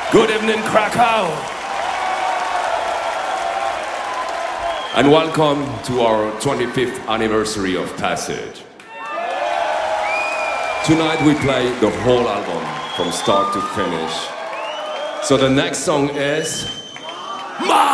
Good evening, Krakow. And welcome to our 25th anniversary of Passage. Tonight we play the whole album from start to finish. So the next song is...